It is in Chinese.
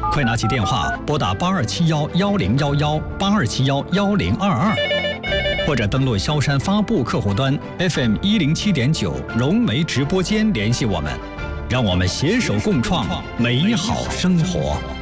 快拿起电话拨打8271101182711022，或者登录萧山发布客户端 FM107.9融媒直播间联系我们，让我们携手共创美好生活。